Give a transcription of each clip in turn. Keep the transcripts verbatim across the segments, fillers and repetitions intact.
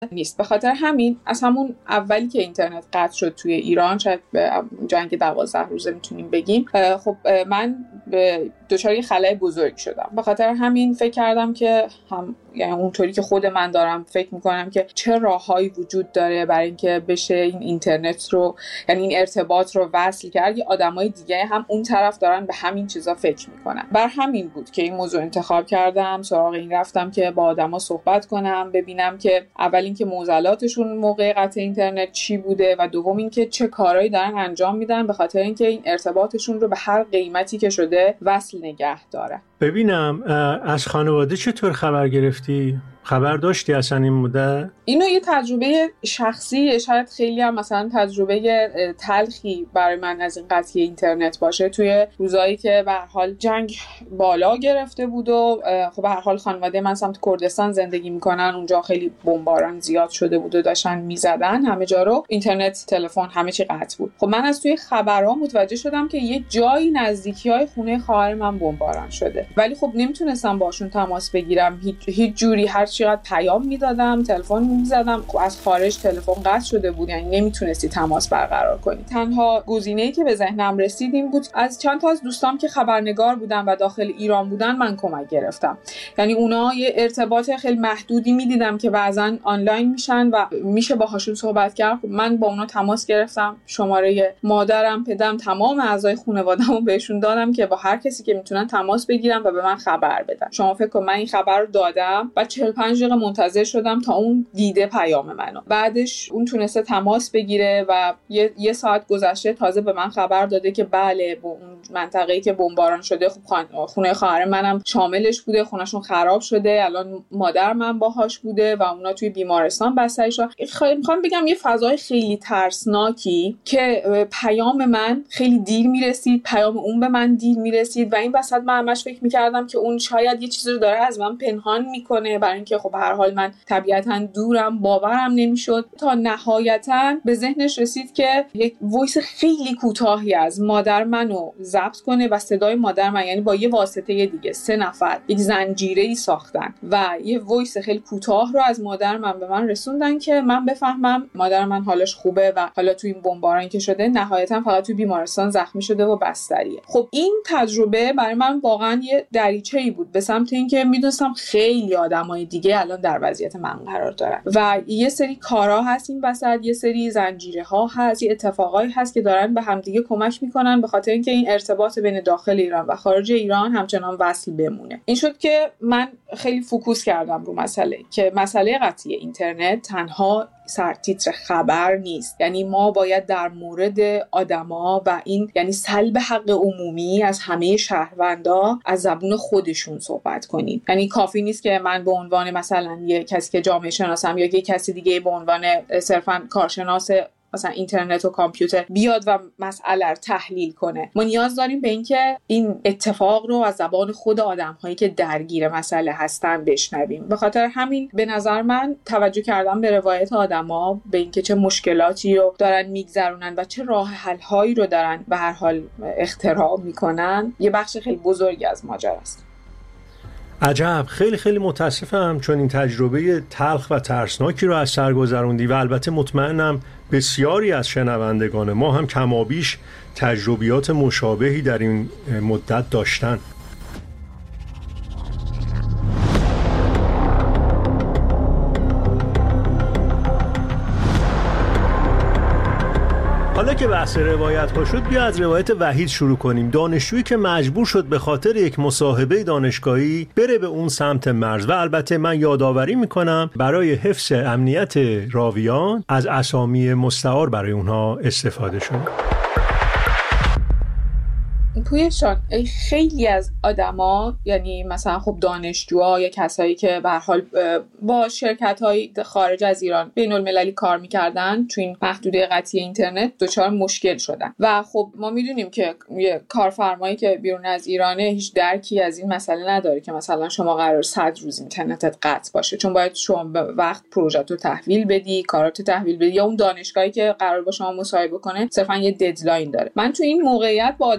نیست. به خاطر همین از همون اولی که اینترنت قطع شد توی ایران، شاید جنگ دوازده روزه میتونیم بگیم، خب من دچار یه خلأ بزرگ شدم. به خاطر همین فکر کردم که هم یعنی اونطوری که خود من دارم فکر میکنم که چه راههایی وجود داره برای اینکه بشه این اینترنت رو، یعنی این ارتباط رو وصل کرد. یه آدمای دیگه هم اون طرف دارن به همین چیزا فکر میکنن. بر همین بود که این موضوع انتخاب کردم، سراغ این رفتم که با آدما صحبت کنم، ببینم که اول اینکه معضلاتشون موقع قطع اینترنت چی بوده و دوم اینکه چه کارهایی دارن انجام میدن به خاطر اینکه این ارتباطشون رو به هر قیمتی که شده وصل نگه داره. ببینم از خانواده چطور خبر گرفتی؟ خبر داشتی اصلا این مدت؟ اینو یه تجربه شخصیه، شاید خیلی هم مثلا تجربه تلخی برای من از این قطعی اینترنت باشه. توی روزایی که به هر حال جنگ بالا گرفته بود و خب به هر حال خانواده من سمت کردستان زندگی میکنن، اونجا خیلی بمباران زیاد شده بود و داشتن میزدن همه جا رو، اینترنت، تلفن، همه چی قطع بود. خب من از توی خبرها متوجه شدم که یه جایی نزدیکی‌های خونه خواهر من بمباران شده، ولی خب نمیتونستم باشون تماس بگیرم هیچ هیچ جوری. هر چقدر پیام میدادم، تلفن میزدم، از خارج تلفن قطع شده بود، یعنی نمیتونستی تماس برقرار کنی. تنها گزینه‌ای که به ذهنم رسید این بود از چند تا از دوستام که خبرنگار بودن و داخل ایران بودن من کمک گرفتم. یعنی اونا یه ارتباط خیلی محدودی میدیدم که بعضن آنلاین میشن و میشه باهاشون صحبت کرد. من با اونا تماس گرفتم، شماره مادرم، پدرم، تمام اعضای خانواده‌مو بهشون دادم که با هر کسی که میتونن تماس بگیرن و به من خبر بدن. شما فکر کن من این خبر رو دادم و چهل و پنج دقیقه منتظر شدم تا اون دیده پیام منو. بعدش اون تونسته تماس بگیره و یه, یه ساعت گذشته تازه به من خبر داده که بله با اون منطقه‌ای که بمباران شده خب خونه خواهر منم شاملش بوده، خونه‌شون خراب شده، الان مادر من باهاش بوده و اونا توی بیمارستان بستری شدن. میخوام بگم یه فضای خیلی ترسناکی که پیام من خیلی دیر میرسید، پیام اون به من دیر میرسید و این وسط من همش فکر میکردم که اون شاید یه چیزی رو داره از من پنهان میکنه، برای اینکه خب هر حال من طبیعتاً دورم، باورم نمیشد تا نهایتاً به ذهنش رسید که یک وایس خیلی کوتاهی از مادر منو ضبط کنه و صدای مادر من، یعنی با یه واسطه دیگه سه نفر یک زنجیره‌ای ساختن و یه وایس خیلی کوتاه رو از مادر من به من رسوندن که من بفهمم مادر من حالش خوبه و حالا تو این بمبارانی که شده نهایتاً فقط تو بیمارستان زخمی شده و بستریه. خب این تجربه برای من واقعاً یه دریچه‌ای بود به سمت اینکه میدونستم خیلی آدمای دیگه الان در وضعیت من قرار دارن و یه سری کارا هست این وسط، یه سری زنجیره ها هست، یه اتفاقایی هست که دارن به همدیگه کمک میکنن به خاطر اینکه این ارتباط بین داخل ایران و خارج ایران همچنان وصل بمونه. این شد که من خیلی فوکوس کردم رو مسئله که مسئله قطعی اینترنت تنها سرتیتر خبر نیست، یعنی ما باید در مورد آدما و این یعنی سلب حق عمومی از همه شهروندا از زبون خودشون صحبت کنیم. یعنی کافی نیست که من به عنوان مثلا یه کسی که جامعه شناسم یا یه کسی دیگه به عنوان صرفا کارشناس مثلا اینترنت و کامپیوتر بیاد و مسئله رو تحلیل کنه. ما نیاز داریم به اینکه این اتفاق رو از زبان خود آدم‌هایی که درگیر مسئله هستن بشنویم. به خاطر همین به نظر من توجه کردم به روایت آدما، به اینکه چه مشکلاتی رو دارن میگذرونن و چه راه حل‌هایی رو دارن به هر حال اختراع میکنن، یه بخش خیلی بزرگی از ماجراست. عجب، خیلی خیلی متاسفم چون این تجربه تلخ و ترسناکی رو از سر گذروندی و البته مطمئنم بسیاری از شنوندگان ما هم کمابیش تجربیات مشابهی در این مدت داشتن. حالا که بحث روایت ها شد، بیا از روایت وحید شروع کنیم. دانشجویی که مجبور شد به خاطر یک مصاحبه دانشگاهی بره به اون سمت مرز و البته من یادآوری میکنم برای حفظ امنیت راویان از اسامی مستعار برای اونها استفاده شد. پویشان خیلی از آدما، یعنی مثلا خب دانشجوها یا کسایی که به هر حال با شرکت‌های خارج از ایران بین المللی کار می‌کردن تو این محدوده قطعی اینترنت دچار مشکل شدن و خب ما می‌دونیم که یه کارفرمایی که بیرون از ایرانه هیچ درکی از این مسئله نداره که مثلا شما قرار صد روز اینترنتت قطع باشه، چون باید شما به وقت پروژه‌تو تحویل بدی، کاراتو تحویل بدی، یا اون دانشگاهی که قرار با شما مصاحبه کنه صرفا یه ددلاین داره. من تو این موقعیت با آدمایی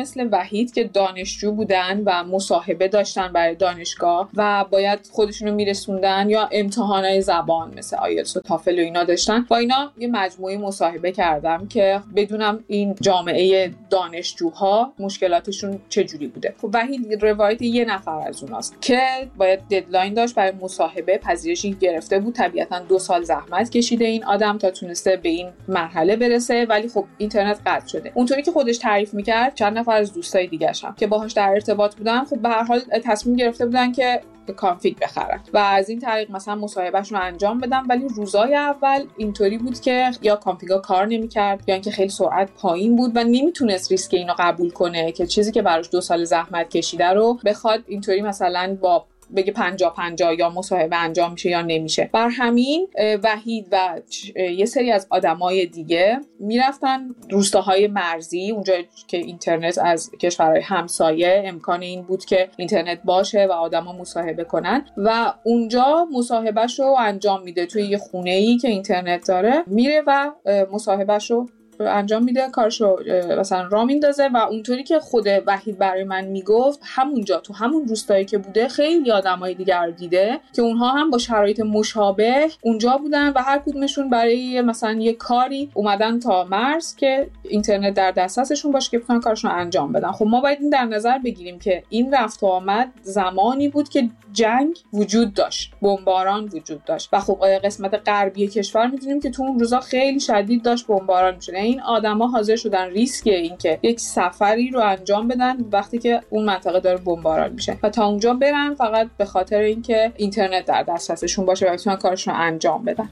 مثل وحید که دانشجو بودن و مصاحبه داشتن برای دانشگاه و باید خودشونو میرسوندن، یا امتحانای زبان مثل آیلتس و تافل و اینا داشتن، با اینا یه مجموعه مصاحبه کردم که بدونم این جامعه دانشجوها مشکلاتشون چجوری بوده. خب وحید روایت یه نفر از اوناست که باید ددلاین داشت برای مصاحبه، پذیرشی گرفته بود، طبیعتاً دو سال زحمت کشیده این آدم تا تونسته به این مرحله برسه، ولی خب اینترنت قطع شده. اونطوری که خودش تعریف میکرد چند نفر از دوستای دیگه‌ش هم که باهاش در ارتباط بودن، خب به هر حال تصمیم گرفته بودن که کانفیگ بخرن و از این طریق مثلا مصاحبهشون رو انجام بدن. ولی روزای اول اینطوری بود که یا کانفیگا کار نمی‌کرد یا اینکه خیلی سرعت پایین بود و نمیتونست ریسک اینو قبول کنه که چیزی که براش دو سال زحمت کشیده رو بخواد اینطوری مثلا با بگه پنجاه پنجاه یا مصاحبه انجام میشه یا نمیشه. بر همین وحید و یه سری از آدمای دیگه میرفتن روستاهای مرزی، اونجا که اینترنت از کشورهای همسایه امکان این بود که اینترنت باشه و آدما مصاحبه کنن و اونجا مصاحبهشو انجام میده. توی یه خونه‌ای که اینترنت داره میره و مصاحبهشو انجام میده، کارشو مثلا راه میندازه و اونطوری که خود وحید برای من میگفت همونجا تو همون روستایی که بوده خیلی آدمای دیگر رو دیده که اونها هم با شرایط مشابه اونجا بودن و هر کدومشون برای مثلا یه کاری اومدن تا مرز که اینترنت در دسترسشون باشه که بتونن کارشون رو انجام بدن. خب ما باید این در نظر بگیریم که این رفت و آمد زمانی بود که جنگ وجود داشت، بمباران وجود داشت و خب قسمت غربی کشور میدونیم که تو اون روزا خیلی شدید داشت بمباران میشد. این آدما حاضر شدن ریسک این که یک سفری رو انجام بدن وقتی که اون منطقه داره بمباران میشه و تا اونجا برن فقط به خاطر اینکه اینترنت در دسترسشون باشه و بتونن کارشون رو انجام بدن.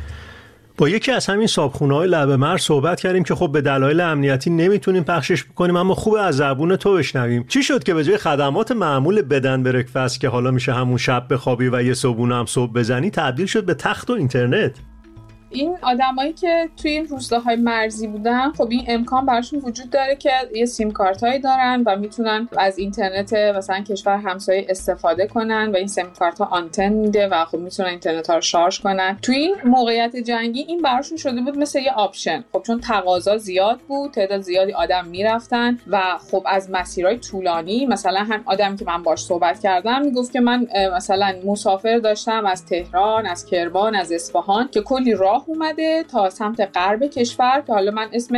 با یکی از همین صابخونه‌های لب مرز صحبت کردیم که خب به دلایل امنیتی نمیتونیم پخشش بکنیم، اما خوبه از زبون تو بشنویم. چی شد که به جای خدمات معمول بدن برکفست که حالا میشه همون شب بخوابی و یه صبحونه هم صبح بزنی، تبدیل شد به تخت و اینترنت؟ این آدمایی که توی این روستاهای مرزی بودن خب این امکان براشون وجود داره که یه سیم کارتایی دارن و میتونن از اینترنت مثلا کشور همسایه استفاده کنن و این سیم کارت ها آنتن میده و خب میتونن اینترنت ها رو شارژ کنن. توی این موقعیت جنگی این براشون شده بود مثل یه آپشن. خب چون تقاضا زیاد بود، تعداد زیادی آدم میرفتن و خب از مسیرهای طولانی، مثلا هم آدمی که من باهاش صحبت کردم میگفت که من مثلا مسافر داشتم از تهران، از کرمان، از اصفهان که کلی راه اومده تا سمت غرب کشور که حالا من اسم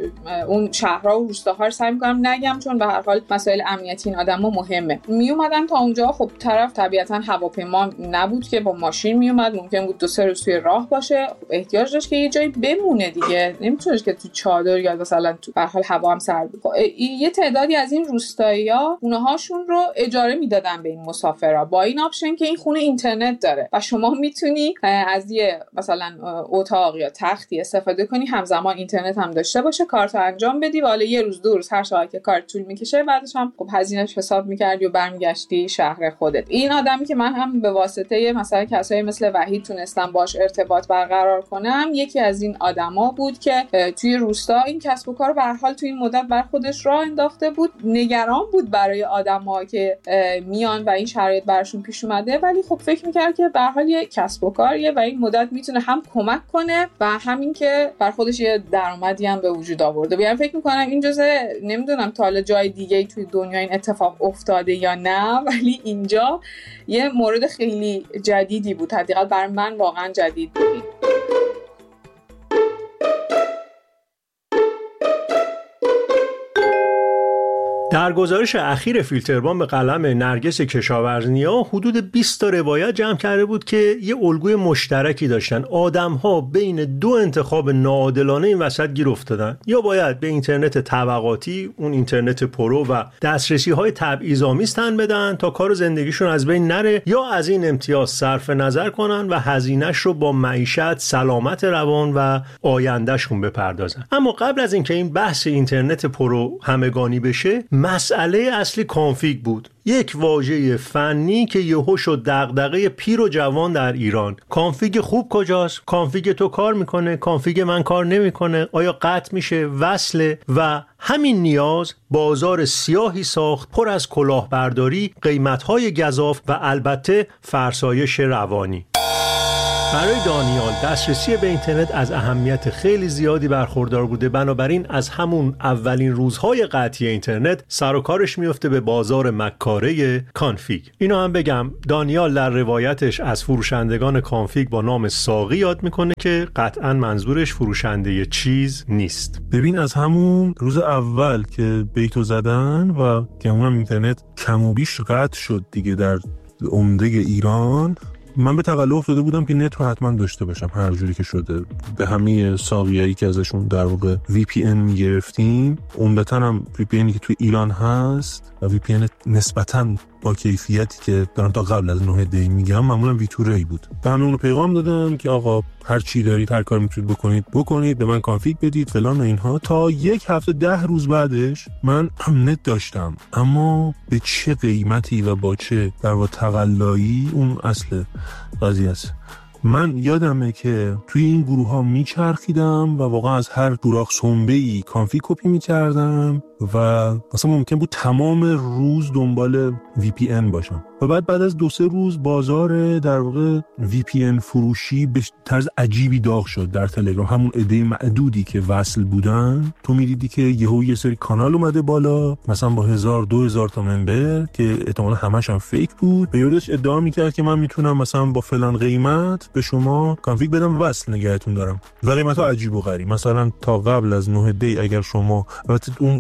اون شهرها و روستاها رو سعی می‌کنم نگم چون به هر حال مسائل امنیتی این آدما مهمه. می اومدن تا اونجا، خب طرف طبیعتا هواپیما نبود که با ماشین می اومد، ممکن بود دو سه روز توی راه باشه، احتیاج داشت که یه جایی بمونه دیگه، نمیتونه که تو چادر یا مثلا تو به هر حال هوا هم سرد بود. یه تعدادی از این روستایی‌ها خونه‌هاشون رو اجاره میدادن به این مسافرا با این آپشن که این خونه اینترنت داره و شما میتونی از یه مثلا اتاق یا تختی استفاده کنی، همزمان اینترنت هم داشته باشه، کارتو انجام بدی و حالا یه روز دو روز هر شاید که کار طول میکشه بعدش هم خب هزینه‌اش حساب میکردی و برمیگشتی شهر خودت. این آدمی که من هم به واسطه مثلا کسایی مثل وحید تونستم باش ارتباط برقرار کنم، یکی از این آدما بود که توی روستا این کسب و کار به هر حال توی این مدت بر خودش راه انداخته بود. نگران بود برای آدم‌ها که میان و این شرایط براشون پیش اومده، ولی خب فکر میکرد که به هر حال یه کسب و کاریه و این مدت میتونه هم کمک کنه و همین که بر خودش یه درآمدی هم به وجود آورده. یعنی فکر میکنم این جزء، نمیدونم تا حالا جای دیگه توی دنیا این اتفاق افتاده یا نه، ولی اینجا یه مورد خیلی جدیدی بود، حداقل برای من واقعا جدید بود. در گزارش اخیر فیلتربان به قلم نرگس کشاورزنیا حدود بیست تا روایت جمع کرده بود که یه الگوی مشترکی داشتن. آدم‌ها بین دو انتخاب ناعادلانه این وسط گیر افتادن: یا باید به اینترنت طبقاتی، اون اینترنت پرو و دسترسی‌های تبعیض‌آمیز تن بدن تا کار زندگیشون از بین نره، یا از این امتیاز صرف نظر کنن و هزینه‌اش رو با معیشت، سلامت روان و آیندهشون بپردازن. اما قبل از اینکه این بحث اینترنت پرو همگانی بشه، مسئله اصلی کانفیگ بود. یک واژه فنی که یهو شد دغدغه پیر و جوان در ایران. کانفیگ خوب کجاست؟ کانفیگ تو کار میکنه، کانفیگ من کار نمیکنه، آیا قطع میشه، وصله؟ و همین نیاز بازار سیاهی ساخت پر از کلاهبرداری، قیمت‌های گزاف و البته فرسایش روانی. برای دانیال دسترسی به اینترنت از اهمیت خیلی زیادی برخوردار بوده، بنابراین از همون اولین روزهای قطعی اینترنت سر و کارش میفته به بازار مکاره کانفیگ. اینو هم بگم دانیال در روایتش از فروشندگان کانفیگ با نام ساقی یاد میکنه که قطعا منظورش فروشنده چیز نیست. ببین از همون روز اول که بیتو زدن و که اونم اینترنت کم و بیش قطع شد دیگه در عمده ایران، من به تقلب افتاده بودم که نت رو حتما داشته باشم هر جوری که شده. به همه ساقیایی که ازشون در واقع وی پی ان میگرفتیم، عمدتاً هم وی پی انی که توی ایران هست و وی پی ان نسبتاً با کیفیتی که دارم تا قبل از نه دی میگم، معمولا وی تو ری بود. به همون پیغام دادم که آقا هر چی دارید، هر کاری میتونید بکنید بکنید، به من کانفیگ بدید فلان و اینها. تا یک هفته ده روز بعدش من هم نت داشتم، اما به چه قیمتی و با چه در واقع تقلایی، اون اصل قضیه است. من یادمه که توی این گروه ها میچرخیدم و واقعا از هر سوراخ سنبه‌ای کانفیگ کپی میکردم و مثلا ممکن بود تمام روز دنبال وی پی ان باشم و بعد بعد از دو سه روز بازار در واقع وی پی ان فروشی به طرز عجیبی داغ شد در تلگرام. همون عده معدودی که وصل بودن، تو میدیدی که یهو یه سری کانال اومده بالا مثلا با هزار دو هزار تا ممبر که احتمالاً همش هم فیک بود، به یادش ادعا میکرد که من میتونم مثلا با فلان قیمت به شما کانفیگ بدم وصل نگهتون دارم و قیمت ها عجیب و غریب. مثلا تا قبل از نه دی اگر شما البته اون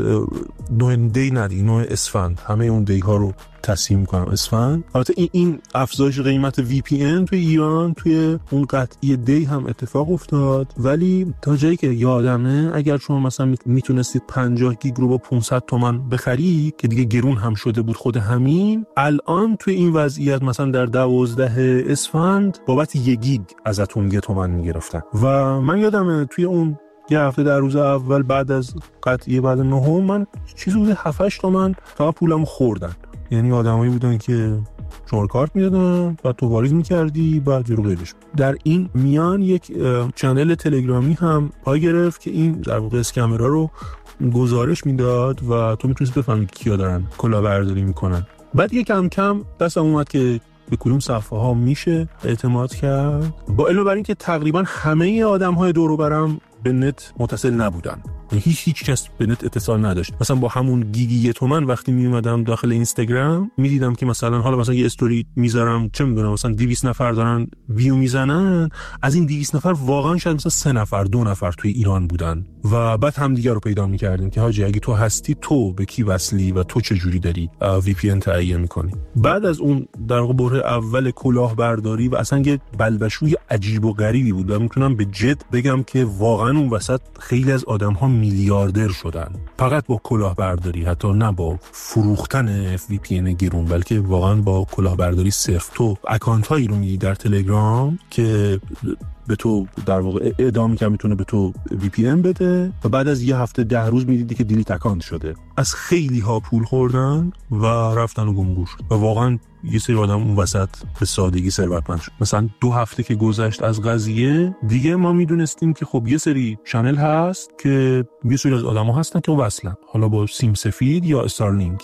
نه دی ندی، نه اسفند، همه اون دی ها رو تصحیح میکنم اسفند. البته این این افزایش قیمت وی پی ان توی ایران توی اون قطعی دی هم اتفاق افتاد، ولی تا جایی که یادمه اگر شما مثلا میتونستید پنجاه گیگ رو با پانصد تومان بخری که دیگه گرون هم شده بود خود همین، الان توی این وضعیت مثلا در دوازده اسفند بابت یک گیگ ازتون یه تومن میگرفتن. و من یادمه توی اون یه هفته در روز اول بعد از قطعی بعد نهم من چیزی بوده هفت هشت تومن تا پولم خوردن. یعنی آدمایی بودن که شماره کارت میدادن بعد تو واریز میکردی بعد رو غیرش. در این میان یک چنل تلگرامی هم پای گرفت که این در واقع اسکمرها رو گزارش میداد و تو میتونستی بفهمی کیا دارن کلاهبرداری میکنن. بعد یک کم کم دستم اومد که به کدوم صفحه ها میشه اعتماد کرد، با علم بر این که تقریبا همه آدم های دور و برم به نت متصل نبودن، هیچ هیچ کس به نت اتصال نداشت. مثلا با همون گیگی یه تومن وقتی می اومدم داخل اینستاگرام میدیدم که مثلا حالا مثلا یه استوری میذارم چه میدونم مثلا دویست نفر دارن ویو میزنن، از این دویست نفر واقعا شاید مثلا سه نفر دو نفر توی ایران بودن و بعد هم دیگه رو پیدا میکردیم که حاجی اگه تو هستی تو به کی وصلی و تو چه جوری داری وی پی ان تعیین میکنی. بعد از اون در واقع بره اول کلاهبرداری و اصلا یه بلبشوی عجیب و غریبی بود و میتونم به جد بگم که واقعا اون وسط خیلی از آدم‌ها میلیاردر شدن فقط با کلاهبرداری، حتی نه با فروختن وی پی ان گرون، بلکه واقعا با کلاهبرداری صرف. تو اکانت هایی رو میدی در تلگرام که به تو در واقع اعدام میکنه میتونه به تو وی پی ان بده و بعد از یه هفته ده روز میدیدی که دیلیت اکانت شده. از خیلی ها پول خوردن و رفتن و گمگور شد و واقعا یه سری آدم اون وسط به سادگی ثروتمند شد. مثلا دو هفته که گذشت از قضیه دیگه ما میدونستیم که خب یه سری چنل هست که یه سری از آدم ها هستن که وصلن، حالا با سیم سفید یا استارلینک،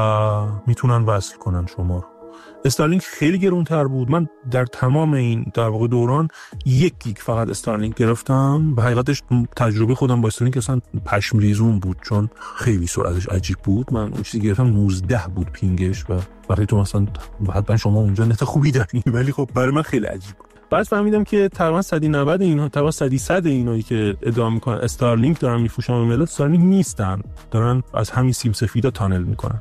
و میتونن وصل کنن شما رو. استارلینک خیلی گرونتر بود. من در تمام این در واقع دوران یک گیگ فقط استارلینک گرفتم. به حقیقتش تجربه خودم با استارلینک اصلا پشم ریزون بود چون خیلی سرعتش عجیب بود. من اون چیزی گرفتم نوزده بود پینگش و وقتی تو مثلا حتما شما اونجا نت خوبی داری، ولی خب برای من خیلی عجیب بود. بعد فهمیدم که تقریبا صد و نود اینها، تقریبا صد اینایی که ادعا میکنن استارلینک دارن میفروشن به ملت، استارلینک نیستن، دارن از همین سیم سفیدا تانل میکنن.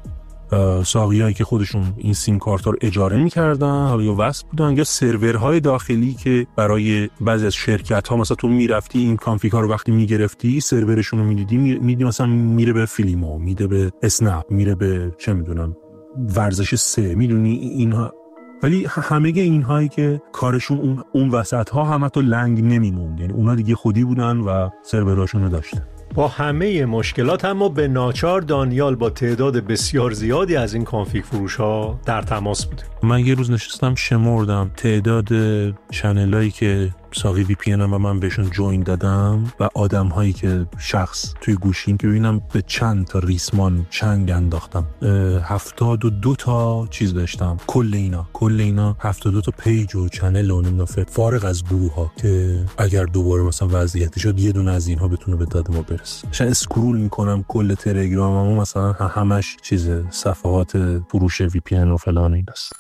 ساقیایی که خودشون این سیم کارت ها رو اجاره میکردن، حالا یا وصل بودن یا سرورهای داخلی که برای بعضی از شرکت ها مثلا تو میرفتی این کانفیگ ها رو وقتی میگرفتی سرورشون رو میدیدی، میدیدی مثلا میره به فیلیمو، میره به اسنپ، میره به چه میدونم ورزش سه، میدونی اینها. ولی همه اینهایی که کارشون اون اون وسط ها هم حتی لنگ نمیموند، یعنی اونا دیگه خودی بودن و سروراشون رو داشتن. با همه مشکلات اما به ناچار دانیال با تعداد بسیار زیادی از این کانفیگ فروش ها در تماس بوده. من یه روز نشستم شمردم تعداد چنلایی که ساقی وی پی ان و من بهشون جوین دادم و آدم هایی که شخص توی گوشیم که ببینم به چند تا ریسمان چنگ انداختم. هفتاد و دو تا چیز داشتم. کل اینا کل اینا هفتاد و دو تا پیج و چنل و نمیدونم فارغ از گروه ها که اگر دوباره مثلا وضعیتی شد یه دونه از اینها بتونه به داد ما برسه. مثلا اسکرول میکنم کل تلگرامم مثلا همش چیز صفحات فروش وی پی ان و فلان ایناست.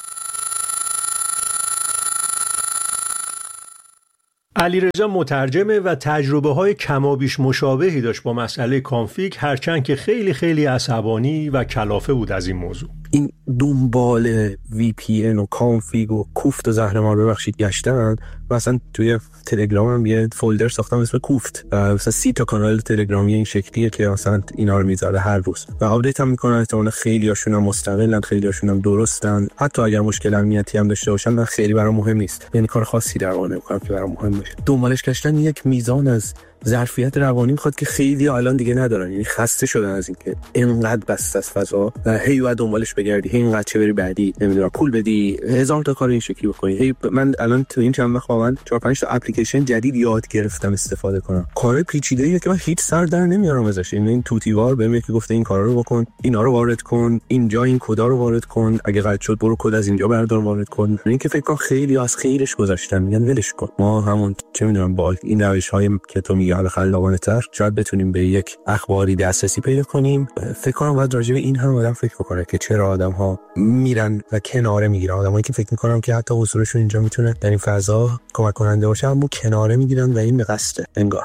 علیرضا مترجمه و تجربه های کمابیش مشابهی داشت با مسئله کانفیگ، هرچند که خیلی خیلی عصبانی و کلافه بود از این موضوع. این دنبال وی پی ان و کانفیگ و کوفت و زهرمار ببخشید گشتن و اصلا توی تلگرامم یه فولدر ساختم اسم کوفت، مثلا سی تا کانال تلگرامی این شکلیه که مثلا اینا رو میذاره هر روز و آپدیت هم میکنن. احتمالاً خیلی هاشون هم مستقلن، خیلی هاشون هم درستن. حتی اگر مشکل امنیتی هم داشته باشن من خیلی برام مهم نیست، یعنی کار خاصی در واقع نمیکنم که برام مهم باشه. دنبالش گشتن یک میزان از ظرفیت روانی میخواد که خیلی الان دیگه ندارن، یعنی خسته شدن از این که اینقدر بسته از فضا و هی باید دنبالش بگردی، هی اینقدر چه بری بعدی، نمیدونم پول بدی، هزار تا کار این شکلی بکنی. هی من الان تو این چند وقت واقعا چهار پنج تا اپلیکیشن جدید یاد گرفتم استفاده کنم. کار پیچیده‌ایه که من هیچ سر در نمیارم ازش. این این توتیوار بهم یکی گفته این کارا رو بکن، اینا رو وارد کن، اینجا این کدا رو وارد کن، اگه غلط شد برو کد از اینجا بردار وارد کن. این که فکر کنم خیلی از خیرش گذاشتن، میگن ولش کن. ما همون چه میدونم با این روش‌های که تو میگی حالا خلاقانه تر شاید بتونیم به یک اخباری دسترسی پیدا کنیم. فکر کنم باید راجع به این هم آدم فکر بکنه که چرا آدم‌ها میرن و کناره میگیرن. آدمایی که فکر می‌کنم که حتی حضورشون اینجا میتونه در این فضا کمک کننده باشه، اما کناره میگیرن و این به قصد انگار.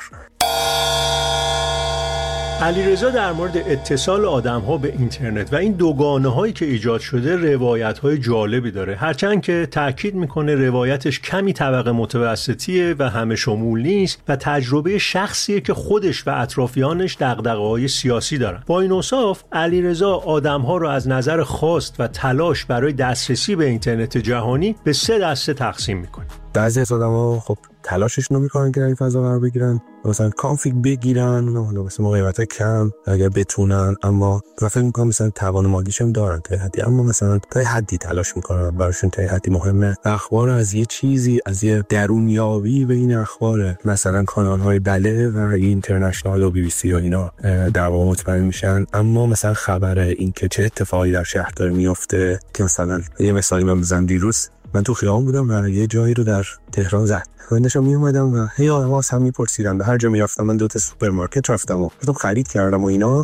علیرضا در مورد اتصال آدم‌ها به اینترنت و این دوگانه‌هایی که ایجاد شده روایت‌های جالبی داره، هرچند که تأکید میکنه روایتش کمی طبقه متوسطیه و همه شمول نیست و تجربه شخصیه که خودش و اطرافیانش دغدغه‌های سیاسی دارن. با این اوصاف علیرضا آدم‌ها رو از نظر خواست و تلاش برای دسترسی به اینترنت جهانی به سه دسته تقسیم میکنه. بعضی از آدم‌ها خب تلاششون رو میکنن که در این فضا قرار بگیرن، مثلا کانفیگ بگیرن، حالا مثلا موقعیت کم اگر بتونن، اما من فکر میکنم مثلا توان مالیش هم دارن تا حدی، اما مثلا تا حدی تلاش میکنن، براشون تا حدی مهمه اخبار از یه چیزی، از یه درونیابی به این اخبار، مثلا کانال های بله و اینترنشنال و بی بی سی و اینا در واقع مطمئن میشن. اما مثلا خبر این که چه اتفاقی در شهر داره میفته، که مثلا یه مثالی من بزنم، دیروز من تو خیابون بودم و یه جایی رو در تهران زد، من داشتم می اومدم و هی آدم‌ها هم میپرسیدن، به هر جا میرفتم من دو تا سوپرمارکت رفتم و گفتم خرید کردم و اینا،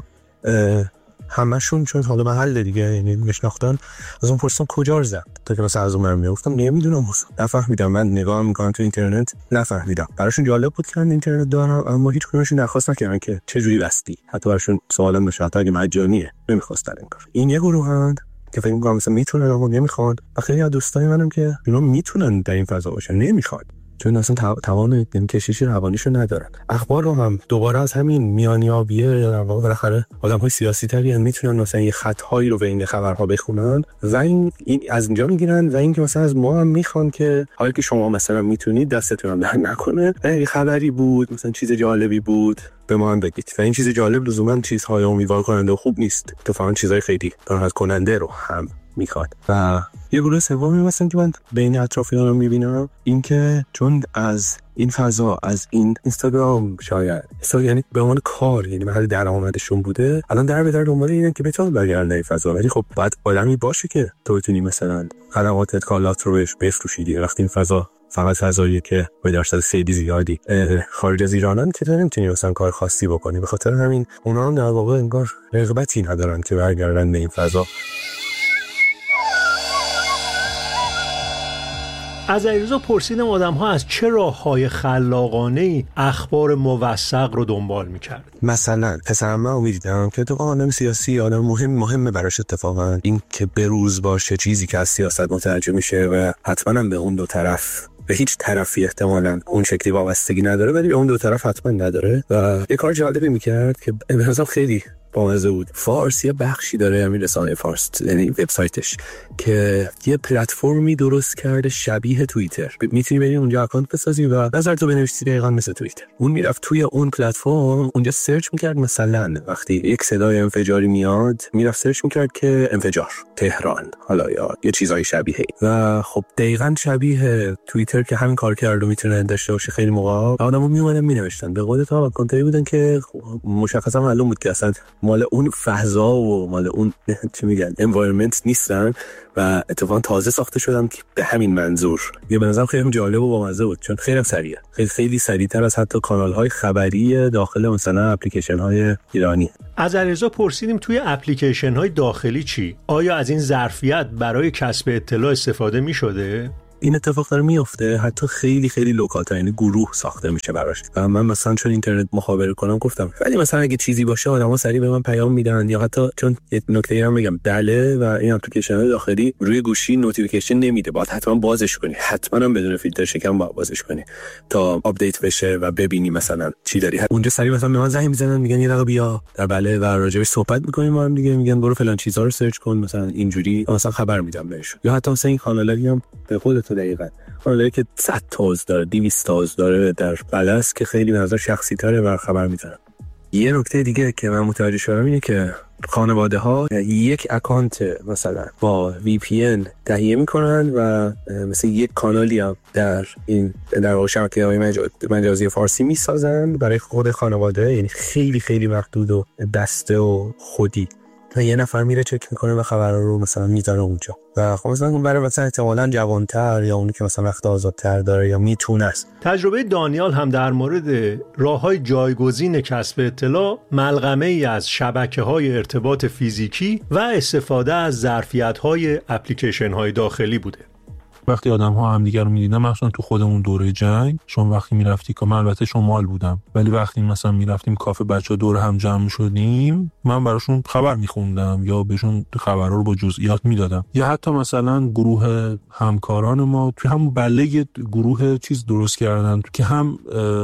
همشون چون حالا محل دیگه یعنی میشناختن، از اون پرسیدم کجا رو زد، تا که مثلا از اون میگفتم گفتم نمیدونم، نفهمیدم، من نگاه میکنم تو اینترنت نفهمیدم. براشون جالب بود که من اینترنت دارم، اما هیچ کدومشون درخواست نکردن که چه جوری بستی، حتی براشون سوالا بشه حتی اگه مجانیه نمیخواستن این کار. این یه گروهند که فکر می‌کنم مثلا میتونن اما نمیخوان، و خیلی از دوستای منم که اینا میتونن در این فضا باشن نمیخوان، چون اصلا توان این کشش روانیشو ندارن. اخبار رو هم دوباره از همین میانیابیه در واقع بالاخره آدم‌های سیاسی تری میتونن مثلا یه خط‌هایی رو بین خبرها بخونن و این, این از اینجا میگیرن و این که مثلا از ما هم میخوان که حالا که شما مثلا میتونید دستتون هم در نکنه، یه خبری بود مثلا چیز جالبی بود به ما هم بگید، و این چیز جالب لزوما چیزهای امیدوار کننده و خوب نیست، اتفاقا چیزهای خیلی ناراحت کننده رو هم میخواد. و یه گروه سومی مثلا که من بین اطرافیانم میبینم، این که چون از این فضا، از این اینستاگرام شاید یعنی به عنوان کار، یعنی محل درآمدشون بوده، الان در به در دنبال اینه که بتونه برگردن این فضا، ولی خب باید آدمی باشه که تو بتونی مثلا خدمات کالات رو بهش بفروشی دیگه. وقتی این فضا فقط فضاییه که به درصد خیلی زیادی خارج از ایرانن که تو نمیتونی مثلا کار خاصی بکنی، به خاطر همین اونا هم در واقع انگار رغبتی ندارن که برگردن به این فضا. از علیرضا پرسیدم آدم‌ها از چه راه‌های خلاقانه‌ای اخبار موثق رو دنبال می‌کرد. مثلا پسرم من می‌دیدم که تو آدم سیاسی، آدم مهم مهمه براش اتفاقا این که بروز باشه چیزی که از سیاست مترجم میشه و حتماً به اون دو طرف، به هیچ طرفی احتمالاً اون شکلی وابستگی نداره، ولی به اون دو طرف حتما نداره. و یه کار جالبی می‌کرد که به نظرم خیلی بامزه بود. فارس یه بخشی داره، همین رسانه فارس، یعنی وبسایتش، که یه پلتفرمی درست کرده شبیه توییتر. میتونی بری اونجا اکانت بسازی و نظرتو بنویسی دقیقاً مثل توییتر. اون میرفت توی اون پلتفرم، اونجا سرچ میکرد، مثلا وقتی یک صدای انفجاری میاد میرفت سرچ میکرد که انفجار تهران، حالا یا یه چیزای شبیه. و خب دقیقاً شبیه توییتر که همین کار کرده میتونه داشته باشه. خیلی موقع آدمو میومدن مینوشتن به قول تا اکانتایی بودن که مشخصا معلوم بود که اصلا مال اون فضا و مال اون چی میگن انوایرمنت نیستن و اتفاقا تازه ساخته شدن که به همین منظور. یه به نظرم خیلی جالب و بامزه بود، چون خیلی سریعه، خیلی خیلی سریعتر از حتی کانال‌های خبری داخل مثلا اپلیکیشن‌های ایرانی. از علیرضا پرسیدیم توی اپلیکیشن‌های داخلی چی؟ آیا از این ظرفیت برای کسب اطلاع استفاده می‌شده؟ این اتفاق داره میفته، حتی خیلی خیلی لوکال‌تر، یعنی گروه ساخته میشه براش. و من مثلا چون اینترنت مخابره کنم گفتم ولی مثلا اگه چیزی باشه آدما سریع به من پیام میدن، یا حتی چون یه نکته‌ای هم بگم بله و این اپلیکیشن‌های داخلی روی گوشی نوتیفیکیشن نمیده، باید حتما بازش کنی، حتما هم بدون فیلتر شکن باید بازش کنی تا آپدیت بشه و ببینی مثلا چی داری. اونجا سریع مثلا به من زنگ میزنن میگن یه دقیقه بیا در بله و راجعش صحبت می‌کنیم، ما هم دیگه میگن برو فلان چیزا رو سرچ کن، مثلا اینجوری مثلا خبر میدم بهشون. یا حتی مثلا این کانالی هم به خودت دقیقاً کانالی که صد تاز داره، دویست تاز داره در بلس که خیلی به نظر شخصی تره و خبر میدن. یه نکته دیگه که من متوجه شدم اینه که خانواده ها یک اکانت مثلا با وی پی ان تهیه میکنن و مثلا یک کانالی هم در این در واقع شبکه‌های مجازی فارسی میسازن برای خود خانواده، یعنی خیلی خیلی محدود و بسته و خودی. یه نفر میره چک میکنه و خبرها رو مثلا میذاره اونجا. و خب مثلا اون برای مثلا احتمالاً جوانتر یا اونی که مثلا وقت آزادتر داره یا میتونه است. تجربه دانیال هم در مورد راه‌های جایگزین کسب اطلاع ملغمه‌ای از شبکه‌های ارتباط فیزیکی و استفاده از ظرفیت‌های اپلیکیشن‌های داخلی بوده. وقتی آدم ها هم دیگر رو میدیدن، مثلا تو خودمون دوره جنگ، چون وقتی میرفتی که من البته شمال بودم ولی وقتی مثلا میرفتیم کافه بچه دور هم جمع شدیم، من براشون خبر میخوندم یا بهشون خبرها رو با جزئیات میدادم. یا حتی مثلا گروه همکاران ما توی هم بله گروه چیز درست کردن که هم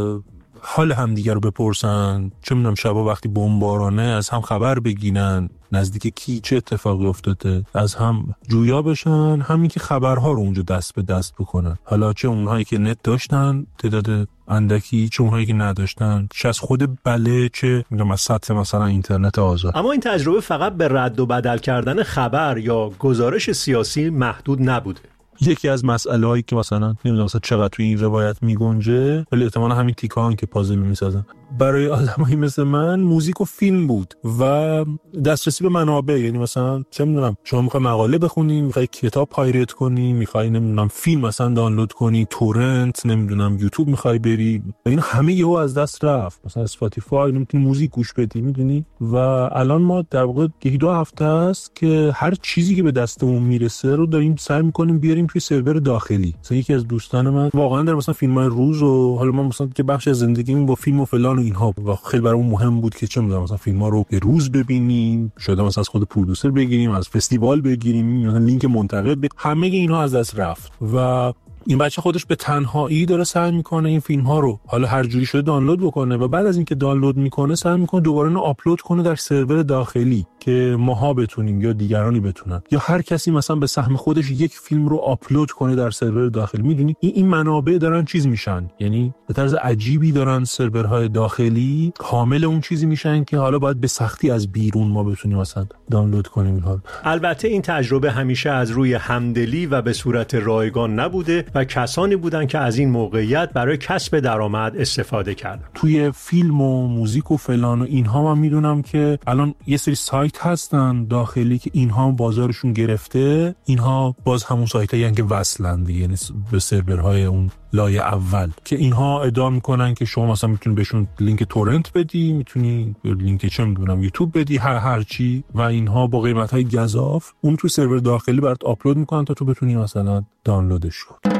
حال هم دیگر رو بپرسن، چه میدونم شبا وقتی بمبارانه از هم خبر بگیرن نزدیک کی چه اتفاقی افتاده، از هم جویا بشن، همین که خبرها رو اونجا دست به دست بکنن. حالا چه اونهایی که نت داشتن تعداد اندکی، چه اونهایی که نداشتن، چه از خود بله، چه میگم از سطح مثلا اینترنت آزاد. اما این تجربه فقط به رد و بدل کردن خبر یا گزارش سیاسی محدود نبوده. یکی از مسائلی که مثلا نمیدونم مثلا چقدر توی این روایت میگنجه، ولی احتمالاً همین تیکان که پازل میسازن برای آدمایی مثل من موزیک و فیلم بود و دسترسی به منابع. یعنی مثلا چه میدونم شما میخوای مقاله بخونی، میخوای کتاب پایرت کنی، میخوای نمیدونم فیلم مثلا دانلود کنی، تورنت، نمیدونم یوتیوب میخوای بری، این همه یهو از دست رفت. مثلا اسپاتیفای نمیتونی موزیک گوش بدی، میدونی. و الان ما در واقع یکی دو هفته است که هر چیزی که به دستمون میرسه رو داریم سعی میکنیم بیاریم توی سرور داخلی. مثلا یکی از دوستان من واقعا داره مثلا فیلمای روز و حالا ما مثلا که بخش از زندگیمون با فیلم و فلان و اینها و خیلی برامون مهم بود که چه می‌دونم مثلا فیلم‌ها رو به روز ببینیم، شاید مثلا از خود پرودوسر بگیریم، از فستیوال بگیریم، مثلا لینک منتقد، همه اینها از دست رفت و این بچه خودش به تنهایی داره سعی میکنه این فیلم ها رو حالا هر جوری شده دانلود بکنه و بعد از اینکه دانلود میکنه سعی میکنه دوباره اینو آپلود کنه در سرور داخلی که ماها بتونیم یا دیگرانی بتونن یا هر کسی مثلا به سهم خودش یک فیلم رو آپلود کنه در سرور داخلی. میدونی این این منابع دارن چیز میشن، یعنی به طرز عجیبی دارن سرورهای داخلی حامل اون چیزی میشن که حالا باید به سختی از بیرون ما بتونیم مثلا دانلود کنیم اینها. البته این تجربه همیشه از روی همدلی و به صورت رایگان نبوده و کسانی بودن که از این موقعیت برای کسب درآمد استفاده کردن. توی فیلم و موزیک و فلان و اینها من میدونم که الان یه سری سایت هستن داخلی که اینها بازارشون گرفته، اینها باز همون سایتایی هستن که وصلن دیگه، یعنی به سرورهای اون لایه اول که اینها ادعا میکنن که شما مثلا میتونی بهشون لینک تورنت بدی، میتونی لینک چه میدونم یوتیوب بدی، هر هر چی، و اینها با قیمت‌های گزاف اون تو سرور داخلی برات آپلود میکنن تا تو بتونی مثلا دانلودش کنی.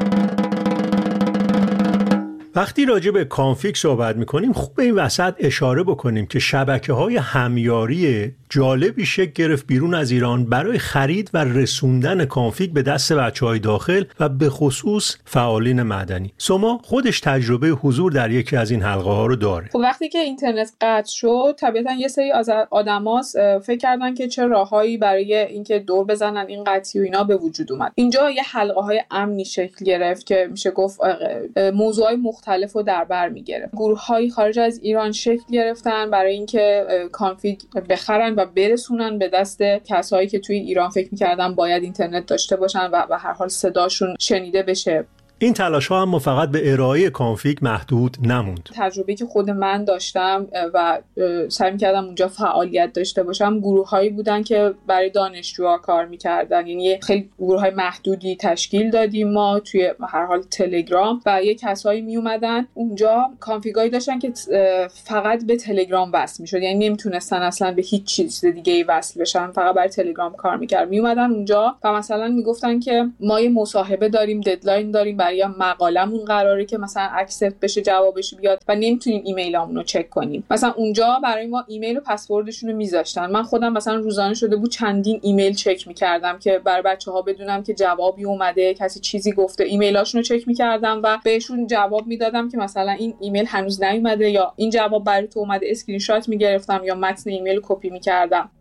وقتی راجع به کانفیگ صحبت میکنیم خوب این وسط اشاره بکنیم که شبکه‌های همیاری جالبی شکل گرفت بیرون از ایران برای خرید و رسوندن کانفیگ به دست بچه‌های داخل و به خصوص فعالین مدنی. سما خودش تجربه حضور در یکی از این حلقه ها رو داره. خب وقتی که اینترنت قطع شد طبیعتا یه سری از آدما فکر کردن که چه راههایی برای اینکه دور بزنن این قطعی و اینا به وجود اومد. اینجا یه حلقه های امنی شکل گرفت که میشه گفت موضوعات مختلف رو در بر میگرفت. گروه های خارج از ایران شکل گرفتن برای اینکه کانفیگ بخرن و برسونن به دست کسایی که توی ایران فکر می‌کردن باید اینترنت داشته باشن و به هر حال صداشون شنیده بشه. این تلاش ها هم فقط به ارائه کانفیگ محدود نموند. تجربه‌ای که خود من داشتم و سعی می‌کردم اونجا فعالیت داشته باشم، گروه‌هایی بودن که برای دانشجوها کار می‌کردن. یعنی خیلی گروه‌های محدودی تشکیل دادیم ما توی هر حال تلگرام و یه کسایی میومدن اونجا کانفیگایی داشتن که فقط به تلگرام وصل می‌شد. یعنی نمیتونستن اصلا به هیچ چیز دیگه‌ای وصل بشن، فقط برای تلگرام کار می‌کردن. میومدن اونجا و مثلا میگفتن که ما یه مصاحبه داریم، ددلاین داریم، یا مقالمون قراره که مثلا اکسپت بشه، جوابش بیاد و نمیتونیم ایمیلامون رو چک کنیم. مثلا اونجا برای ما ایمیل و پسوردشون رو میذاشتن. من خودم مثلا روزانه شده بود چندین ایمیل چک میکردم که برای بچه‌ها بدونم که جوابی اومده، کسی چیزی گفته، ایمیلاشون رو چک میکردم و بهشون جواب میدادم که مثلا این ایمیل هنوز نیومده یا این جواب برای تو اومده، اسکرین شات میگرفتم یا متن ایمیل رو کپی میکردم.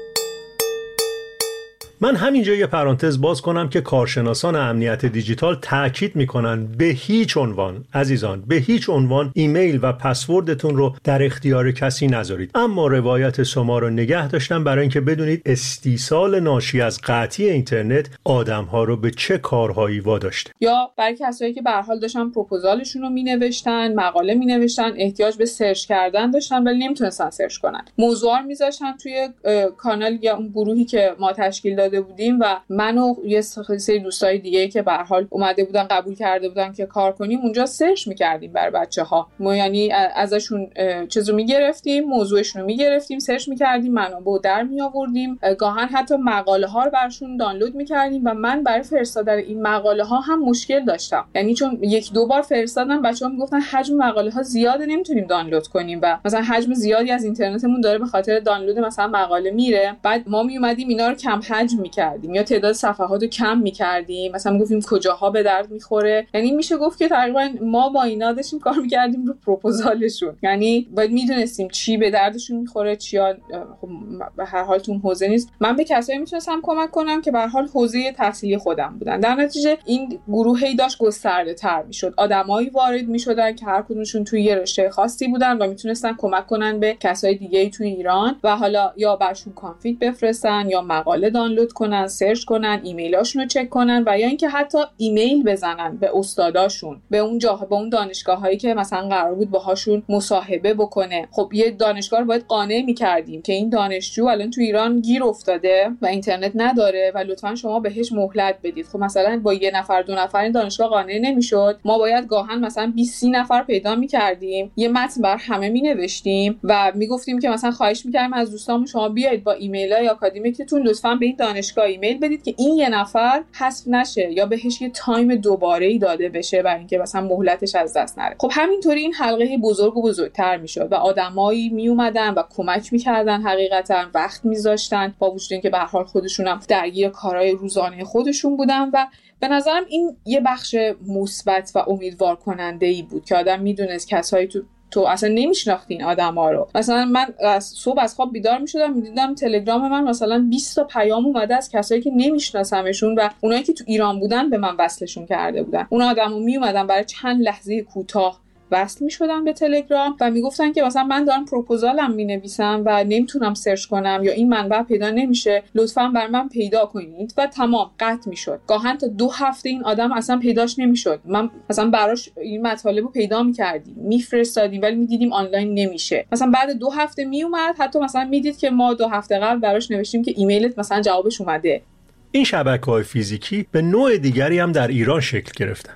من همینجا یه پرانتز باز کنم که کارشناسان امنیت دیجیتال تاکید میکنن به هیچ عنوان عزیزان به هیچ عنوان ایمیل و پسوردتون رو در اختیار کسی نذارید. اما روایت شما رو نگه داشتم برای اینکه بدونید استیصال ناشی از قطعی اینترنت آدم‌ها رو به چه کارهایی واداشته. یا برای کسایی که به هر حال داشتن پروپوزالشون رو مینوشتن، مقاله مینوشتن، احتیاج به سرچ کردن داشتن ولی نمیتونستن سرچ کنن. موضوع میذاشتن توی کانال یا اون گروهی که ما تشکیل داده بودیم و من و یه سری دوستای دیگه که به هر حال اومده بودن قبول کرده بودن که کار کنیم اونجا سرچ می‌کردیم برای بچه‌ها. ما یعنی ازشون چیزو می‌گرفتیم، موضوعشون رو می‌گرفتیم، سرچ می‌کردیم، منابع در می‌آوردیم، گاهن حتی مقاله‌ها رو براشون دانلود می‌کردیم و من برای فرستادن این مقاله‌ها هم مشکل داشتم. یعنی چون یک دو بار فرستادم بچه‌ها میگفتن حجم مقاله‌ها زیاده نمیتونیم دانلود کنیم و مثلا حجم زیادی از اینترنتمون داره به خاطر دانلود مثلا مقاله میره. بعد ما میومدیم اینا رو کم حجم می‌کردیم یا تعداد صفحات رو کم می‌کردیم، مثلا میگفتیم کجاها به درد می‌خوره. یعنی میشه گفت که تقریبا ما با اینا داشتیم کار می‌کردیم رو پروپوزالشون. یعنی باید میدونستیم چی به دردشون می‌خوره، چیا خب به هر حال تون حوزه نیست. من به کسایی میتونستم کمک کنم که به هر حال حوزه تحصیلی خودم بودن. در نتیجه این گروهی داشت گسترده‌تر می‌شد. آدمایی وارد می‌شدن که هر کدومشون توی یه رشته خاصی بودن و میتونستن کمک کنن به کسای دیگه‌ای توی ایران و حالا یا براشون کانفیگ بفرستن یا مقاله دانلود کنن، سرچ کنن، ایمیلاشون رو چک کنن و یا اینکه حتی ایمیل بزنن به استاداشون، به اون جاها، به اون دانشگاهایی که مثلا قرار بود باهاشون مصاحبه بکنه. خب یه دانشگاه رو باید قانع می‌کردیم که این دانشجو الان تو ایران گیر افتاده و اینترنت نداره و لطفاً شما بهش مهلت بدید. خب مثلا با یه نفر دو نفر این دانشگاه قانع نمی‌شد. ما باید گاهن مثلا بیست نفر پیدا می‌کردیم، یه متن بر همه می‌نوشتیم و میگفتیم که مثلا خواهش می‌کردیم از دوستامون شما بیاید با ایمیلای آکادمیکتون لطفاً به این دانشگاه ایمیل بدید که این یه نفر حذف نشه یا بهش یه تایم دوباره‌ای داده بشه برای اینکه مثلا مهلتش از دست نره. خب همینطوری این حلقه بزرگ و بزرگتر میشد و آدمایی می اومدن و کمک می‌کردن، حقیقتا وقت می‌ذاشتن با وجود اینکه به هر حال خودشون هم درگیر کارهای روزانه خودشون بودن و به نظرم این یه بخش مثبت و امیدوار کننده‌ای بود که آدم میدونست کسایی تو تو اصلا نمیشناختین آدما رو. مثلا من از صبح از خواب بیدار میشدم میدیدم تلگرام من مثلا بیست تا پیام اومده از کسایی که نمیشناسمشون و اونایی که تو ایران بودن به من وصلشون کرده بودن. اون آدما می اومدن برای چند لحظه کوتاه وصل می‌شدن به تلگرام و میگفتن که مثلا من دارم پروپوزالم مینویسم و نمیتونم سرچ کنم یا این منبع پیدا نمیشه، لطفاً بر من پیدا کنید و تمام قطع میشد. گاهن تا دو هفته این آدم اصلا پیداش نمیشد. من مثلا براش این مطالب رو پیدا می‌کردیم، میفرستادیم ولی میدیدیم آنلاین نمیشه. مثلا بعد دو هفته میومد، حتی مثلا میدید که ما دو هفته قبل براش نوشتیم که ایمیلت مثلا جوابش اومده. این شبکه‌های فیزیکی به نوع دیگری هم در ایران شکل گرفتن.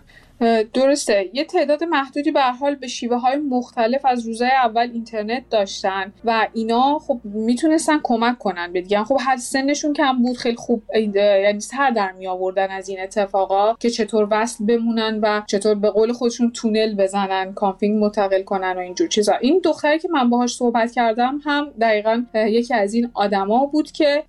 درسته، یه تعداد محدودی به هر حال به شیوه های مختلف از روزهای اول اینترنت داشتن و اینا خب میتونستن کمک کنن به دیگه. خب هر سنشون کم بود، خیلی خوب یعنی سر در می آوردن از این اتفاقا که چطور وصل بمونن و چطور به قول خودشون تونل بزنن، کامپینگ منتقل کنن و اینجور چیزا. این دختری که من باهاش صحبت کردم هم دقیقاً یکی از این آدما بود که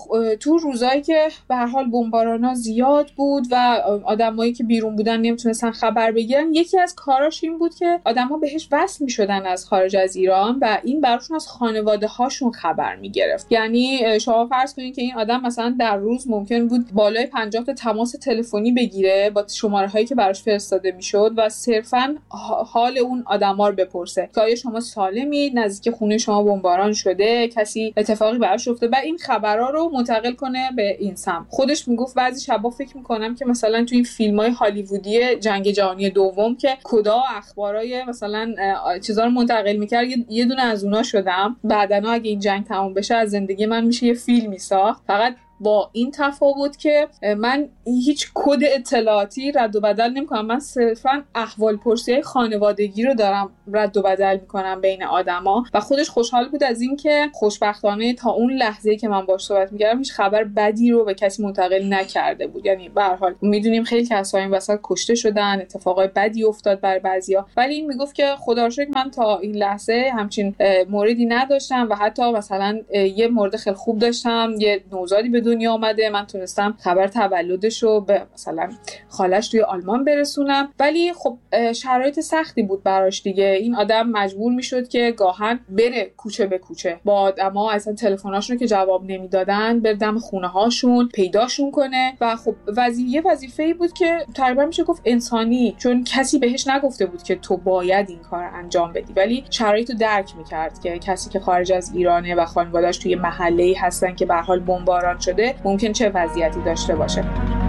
تو روزایی که به هر حال بمبارانا زیاد بود و آدمایی که بیرون بودن نمیتونستن خبر بگیرن، یکی از کاراش این بود که آدما بهش وصل میشدن از خارج از ایران و این براشون از خانواده هاشون خبر میگرفت. یعنی شما فرض کنید که این آدم مثلا در روز ممکن بود بالای پنجاه تا تماس تلفنی بگیره با شماره هایی که براش فرستاده میشد و صرفا حال اون آدما رو بپرسه که آیا شما سالمید، نزدیک خونه شما بمباران شده، کسی اتفاقی براش افتاده، و این خبرها رو منتقل کنه به این سمت. خودش میگفت بعضی شبا فکر میکنم که مثلا تو این فیلم‌های هالیوودی جنگ جهانی دوم که کدا اخبارای مثلا چیزا رو منتقل میکرد، یه دونه از اونها شدم. بعداً اگه این جنگ تموم بشه از زندگی من میشه یه فیلمی ساخت، فقط با این تفاوت که من هیچ کد اطلاعاتی رد و بدل نمی‌کنم، من صرفاً احوال پرسی خانوادگی رو دارم رد و بدل می‌کنم بین آدما. و خودش خوشحال بود از این که خوشبختانه تا اون لحظه‌ای که من باهاش صحبت می‌کردم هیچ خبر بدی رو به کسی منتقل نکرده بود. یعنی به هر حال می‌دونیم خیلی کسا این وسط کشته شدن، اتفاقای بدی افتاد بر بعضیا، ولی این میگفت که خدا رو شکر من تا این لحظه همچین موردی نداشتم و حتی مثلا یه مورد خیلی خوب داشتم، یه نوزادی به دنیا آمده، من تونستم خبر تولدش رو به مثلا خالش توی آلمان برسونم. ولی خب شرایط سختی بود براش دیگه. این آدم مجبور میشد که گاهن بره کوچه به کوچه با آدما، اصلا تلفناشون که جواب نمیدادن بره دم خونه هاشون پیداشون کنه و خب وظیفه وظیفه‌ای بود که تقریبا میشه گفت انسانی، چون کسی بهش نگفته بود که تو باید این کار انجام بدی، ولی شرایطو درک میکرد که کسی که خارج از ایرانه و خانواده‌اش توی محله‌ای هستن که به هر حال بمباران شده ممکن چه وضعیتی داشته باشه.